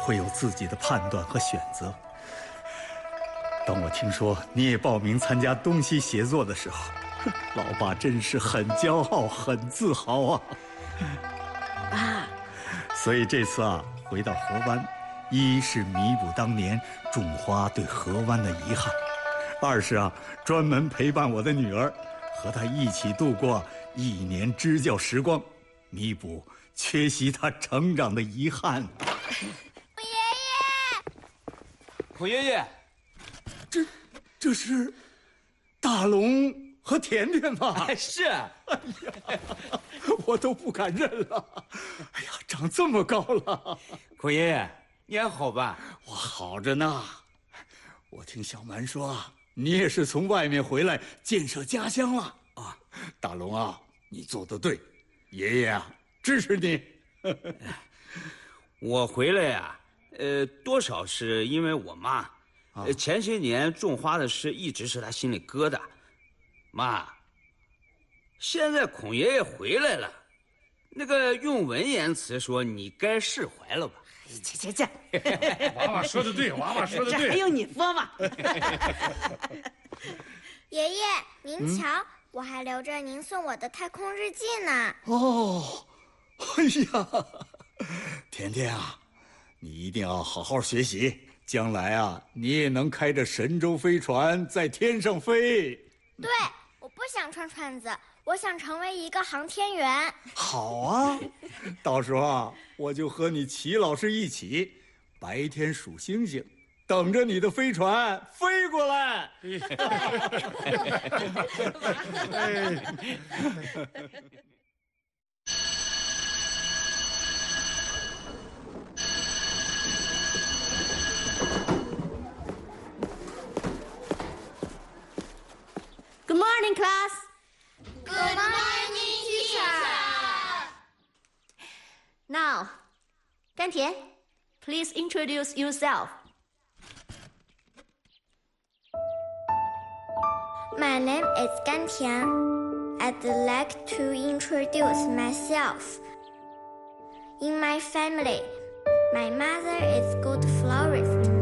会有自己的判断和选择。当我听说你也报名参加东西协作的时候，老爸真是很骄傲、很自豪啊！ 爸， 所以这次啊，回到河湾，一是弥补当年种花对河湾的遗憾，二是啊，专门陪伴我的女儿，和她一起度过1年支教时光，弥补缺席她成长的遗憾。 孔爷爷， 这是大龙和甜甜吧？ 是。 哎呀，我都不敢认了。哎呀，长这么高了。 孔爷爷，你还好吧？ 我好着呢。我听小蛮说啊，你也是从外面回来建设家乡了啊。大龙啊，你做得对，爷爷啊支持你。 我回来呀，多少是因为我妈，前些年种花的事一直是她心里疙瘩。妈，现在孔爷爷回来了，那个用文言词说，你该释怀了吧？ 切， 娃娃说的对，娃娃说的对。 这还用你说吗？ 爷爷，您瞧，我还留着您送我的太空日记呢。 哦，哎呀，甜甜啊，你一定要好好学习，将来啊，你也能开着神舟飞船在天上飞。 对，我不想串串子，我想成为一个航天员。 好啊，到时候啊，我就和你齐老师一起，白天数星星，等着你的飞船飞过来。 Good morning, class. Good morning, teacher. Now, 甘甜 please introduce yourself. My name is Gan Tian. I'd like to introduce myself. In my family, my mother is good florist.